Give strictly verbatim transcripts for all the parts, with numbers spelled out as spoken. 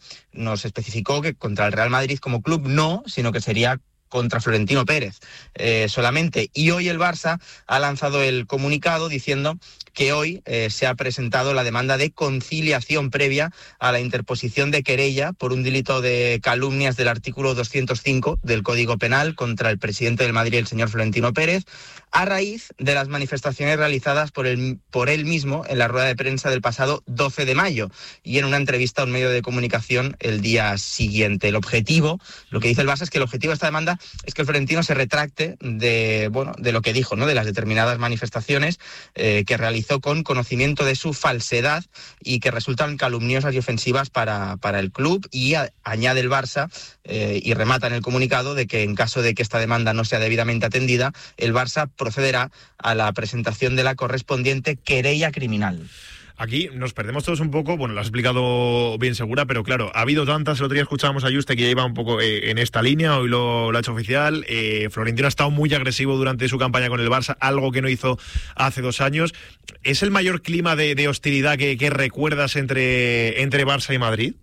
nos especificó que contra el Real Madrid como club no, sino que sería contra Florentino Pérez eh, solamente. Y hoy el Barça ha lanzado el comunicado diciendo que hoy eh, se ha presentado la demanda de conciliación previa a la interposición de querella por un delito de calumnias del artículo doscientos cinco del Código Penal contra el presidente del Madrid, el señor Florentino Pérez, a raíz de las manifestaciones realizadas por él, por él mismo en la rueda de prensa del pasado doce de mayo y en una entrevista a un medio de comunicación el día siguiente. El objetivo, lo que dice el Barça, es que el objetivo de esta demanda es que el Florentino se retracte de, bueno, de lo que dijo, ¿no?, de las determinadas manifestaciones eh, que realizó con conocimiento de su falsedad y que resultan calumniosas y ofensivas para, para el club, y a, añade el Barça eh, y remata en el comunicado de que en caso de que esta demanda no sea debidamente atendida, el Barça procederá a la presentación de la correspondiente querella criminal. Aquí nos perdemos todos un poco, bueno, lo has explicado bien, Segura, pero claro, ha habido tantas. El otro día escuchábamos a Juste que ya iba un poco eh, en esta línea, hoy lo, lo ha hecho oficial. eh, Florentino ha estado muy agresivo durante su campaña con el Barça, algo que no hizo hace dos años. ¿Es el mayor clima de, de hostilidad que, que recuerdas entre, entre Barça y Madrid?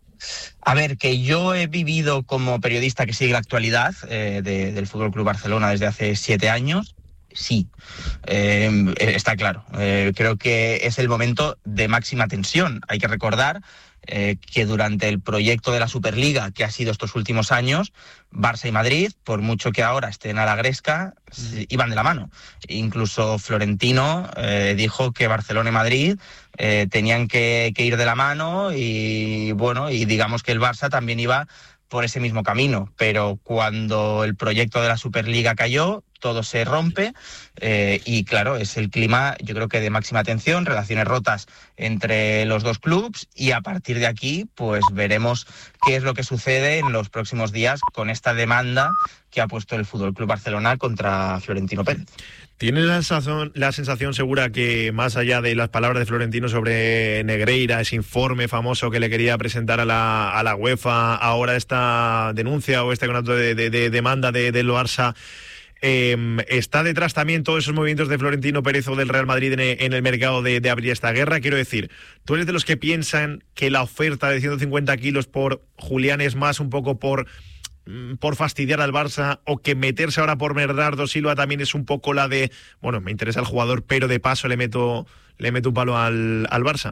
A ver, que yo he vivido como periodista que sigue la actualidad eh, de, del Fútbol Club Barcelona desde hace siete años. Sí, eh, está claro. Eh, creo que es el momento de máxima tensión. Hay que recordar eh, que durante el proyecto de la Superliga, que ha sido estos últimos años, Barça y Madrid, por mucho que ahora estén a la gresca, mm. iban de la mano. Incluso Florentino eh, dijo que Barcelona y Madrid eh, tenían que, que ir de la mano y, bueno, y digamos que el Barça también iba por ese mismo camino, pero cuando el proyecto de la Superliga cayó, todo se rompe eh, y claro, es el clima, yo creo que de máxima tensión, relaciones rotas entre los dos clubs, y a partir de aquí pues veremos qué es lo que sucede en los próximos días con esta demanda que ha puesto el Fútbol Club Barcelona contra Florentino Pérez. ¿Tienes la sensación, la sensación, Segura, que más allá de las palabras de Florentino sobre Negreira, ese informe famoso que le quería presentar a la, a la UEFA, ahora esta denuncia o este contrato de, de, de demanda de, del Barça, eh, está detrás también todos esos movimientos de Florentino Pérez o del Real Madrid en, en el mercado de, de abrir esta guerra? Quiero decir, ¿tú eres de los que piensan que la oferta de ciento cincuenta kilos por Julián es más un poco por... por fastidiar al Barça, o que meterse ahora por Bernardo Silva también es un poco la de, bueno, me interesa el jugador, pero de paso le meto le meto un palo al, al Barça?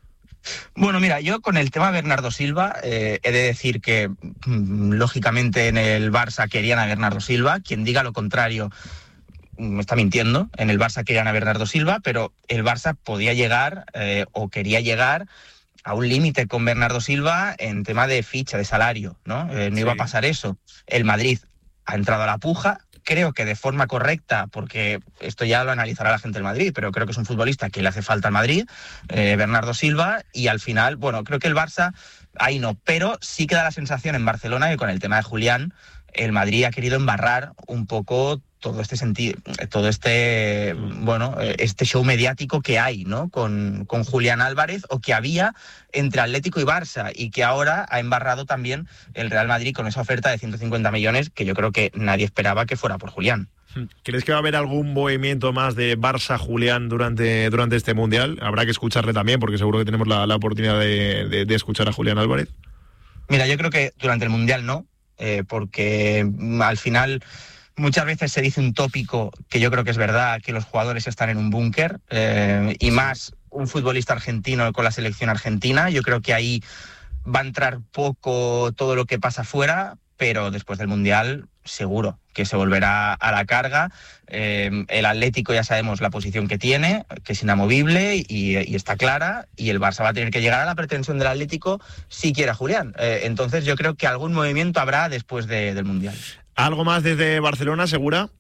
Bueno, mira, yo con el tema Bernardo Silva eh, he de decir que mm, lógicamente en el Barça querían a Bernardo Silva. Quien diga lo contrario me está mintiendo. En el Barça querían a Bernardo Silva, pero el Barça podía llegar eh, o quería llegar a un límite con Bernardo Silva en tema de ficha, de salario, ¿no? Eh, no sí. iba a pasar eso. El Madrid ha entrado a la puja, creo que de forma correcta, porque esto ya lo analizará la gente del Madrid, pero creo que es un futbolista que le hace falta al Madrid, eh, Bernardo Silva, y al final, bueno, creo que el Barça, ahí no, pero sí queda la sensación en Barcelona que con el tema de Julián, el Madrid ha querido embarrar un poco todo este sentido, todo este, bueno, este show mediático que hay, ¿no?, con, con Julián Álvarez, o que había entre Atlético y Barça, y que ahora ha embarrado también el Real Madrid con esa oferta de ciento cincuenta millones que yo creo que nadie esperaba que fuera por Julián. ¿Crees que va a haber algún movimiento más de Barça-Julián durante, durante este Mundial? Habrá que escucharle también, porque seguro que tenemos la, la oportunidad de, de, de escuchar a Julián Álvarez. Mira, yo creo que durante el Mundial no, eh, porque al final muchas veces se dice un tópico que yo creo que es verdad, que los jugadores están en un búnker, eh, y más un futbolista argentino con la selección argentina. Yo creo que ahí va a entrar poco todo lo que pasa fuera, pero después del Mundial seguro que se volverá a la carga. Eh, el Atlético ya sabemos la posición que tiene, que es inamovible y, y está clara, y el Barça va a tener que llegar a la pretensión del Atlético si quiere a Julián. Eh, entonces yo creo que algún movimiento habrá después de, del Mundial. ¿Algo más desde Barcelona, Segura?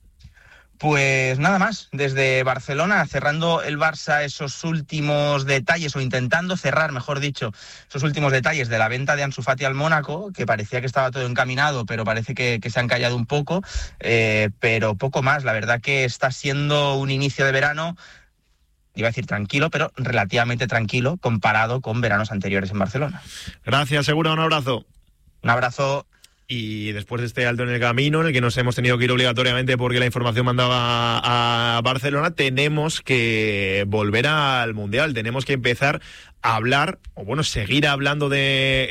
Pues nada más, desde Barcelona, cerrando el Barça esos últimos detalles, o intentando cerrar, mejor dicho, esos últimos detalles de la venta de Ansu Fati al Mónaco, que parecía que estaba todo encaminado, pero parece que, que se han callado un poco, eh, pero poco más. La verdad que está siendo un inicio de verano, iba a decir tranquilo, pero relativamente tranquilo comparado con veranos anteriores en Barcelona. Gracias, Segura, un abrazo. Un abrazo. Y después de este alto en el camino, en el que nos hemos tenido que ir obligatoriamente porque la información mandaba a Barcelona, tenemos que volver al Mundial, tenemos que empezar a hablar, o bueno, seguir hablando de